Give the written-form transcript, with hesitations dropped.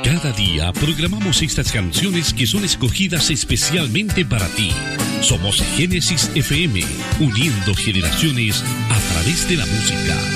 Cada día programamos estas canciones que son escogidas especialmente para ti. Somos Génesis FM, uniendo generaciones a través de la música.